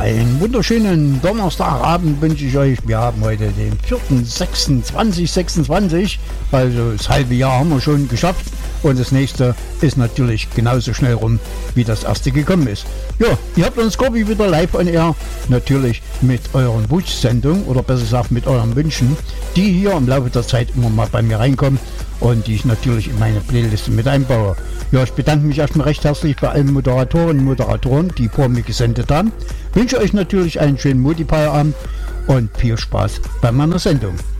Einen wunderschönen Donnerstagabend wünsche ich euch. Wir haben heute den 4.6.2026, also das halbe Jahr haben wir schon geschafft. Und das nächste ist natürlich genauso schnell rum, wie das erste gekommen ist. Ja, ihr habt uns Scorpi wieder live on air, natürlich mit euren Wunschsendungen oder besser gesagt mit euren Wünschen, die hier im Laufe der Zeit immer mal bei mir reinkommen und die ich natürlich in meine Playliste mit einbaue. Ja, ich bedanke mich erstmal recht herzlich bei allen Moderatorinnen und Moderatoren, die vor mir gesendet haben. Wünsche euch natürlich einen schönen Multiplayer-Abend und viel Spaß bei meiner Sendung.